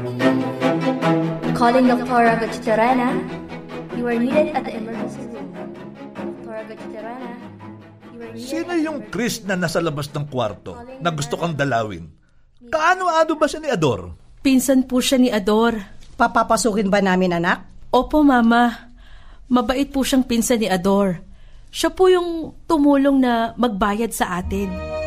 Calling Dr. Agachiterana. You are needed at the emergency room. Dr. Agachiterana. You are needed. Sino yung Chris na nasa labas ng kwarto na gusto kang dalawin? Kaano-ano ba siya ni Ador? Pinsan po siya ni Ador. Papapasukin ba namin, anak? Opo, Mama. Mabait po siyang pinsan ni Ador. Siya po yung tumulong na magbayad sa atin.